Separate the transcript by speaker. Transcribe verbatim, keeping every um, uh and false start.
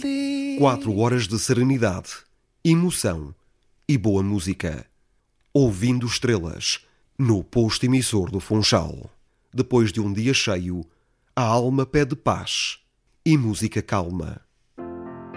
Speaker 1: Quatro horas de serenidade, emoção e boa música. Ouvindo estrelas, no posto emissor do Funchal. Depois de um dia cheio, a alma pede paz e música calma.